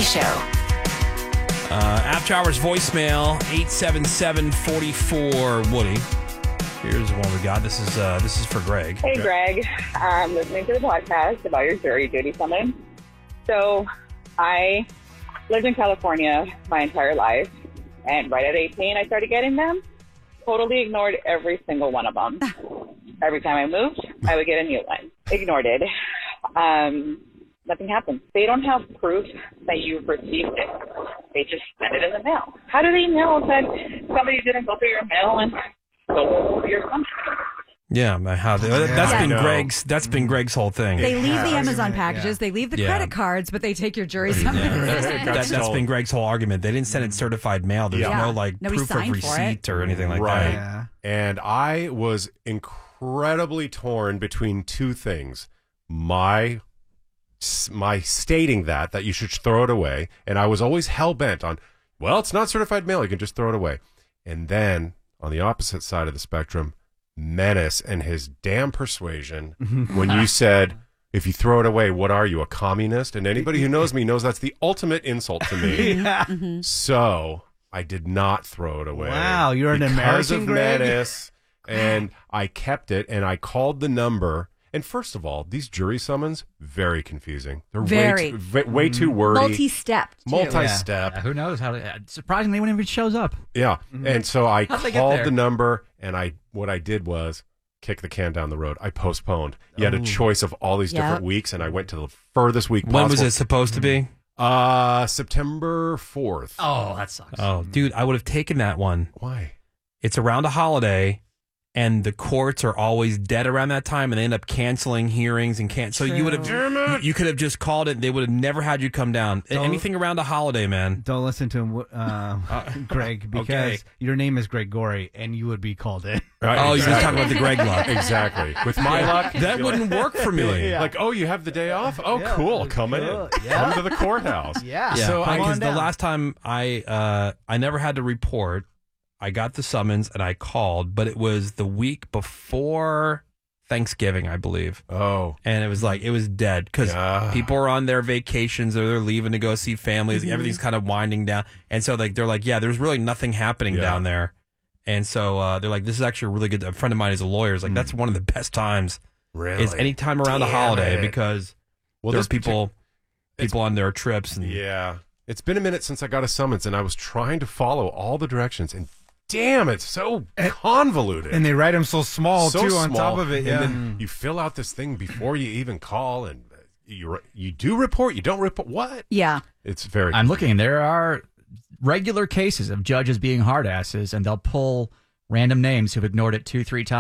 Show. After Hours voicemail, 877-44-WOODY. Here's one we got. This is for Greg. Hey, Greg. I'm listening to the podcast about your jury duty summons. So I lived in California my entire life, and right at 18, I started getting them. Totally ignored every single one of them. Every time I moved, I would get a new one. Ignored it. Nothing happened. They don't have proof that you've received it. They just send it in the mail. How do they know that somebody didn't go through your mail and stole your something? Yeah, that's been Greg's whole thing. They leave the Amazon packages, they leave the credit cards, but they take your jury summons. That's been Greg's whole argument. They didn't send it certified mail. There's no proof of receipt or anything like that. Yeah. And I was incredibly torn between two things. My stating that you should throw it away, and I was always hell-bent on, well, it's not certified mail, you can just throw it away. And then, on the opposite side of the spectrum, Menace and his damn persuasion when you said, if you throw it away, what are you, a communist? And anybody who knows me knows that's the ultimate insult to me. So I did not throw it away. Wow, you're an American, Greg? Menace, and I kept it, and I called the number. And first of all, these jury summons, very confusing. They're way too wordy. Multi-step. Multi-step. Yeah, who knows how to... surprisingly, when it shows up. Yeah. And so I called the number, and what I did was kick the can down the road. I postponed. You had a choice of all these different weeks, and I went to the furthest week possible. When was it supposed to be? September 4th. Oh, that sucks. Oh, dude, I would have taken that one. Why? It's around a holiday, and the courts are always dead around that time, and they end up canceling hearings and so you would have you could have just called it. They would have never had you come down. Anything around a holiday, man. Don't listen to him, Greg, because your name is Gregory, and you would be called in. Oh, you're just talking about the Greg luck. Exactly. With my luck, that wouldn't work for me. Like, oh, you have the day off? Oh, cool. Come in. Come to the courthouse. Yeah. So because the last time I never had to report. I got the summons and I called, but it was the week before Thanksgiving, I believe. Oh. And it was dead because people are on their vacations or they're leaving to go see families. Everything's kind of winding down. And so they're like, there's really nothing happening down there. And so they're like, this is actually a really good, a friend of mine is a lawyer. Is like, that's one of the best times. Really? Is any time around the holiday because there's people on their trips. And it's been a minute since I got a summons and I was trying to follow all the directions and damn, it's so convoluted. And they write them so small, too, on top of it. And then you fill out this thing before you even call, and you do report, you don't report. What? Yeah. It's very... I'm looking, there are regular cases of judges being hard asses, and they'll pull random names who've ignored it 2-3 times.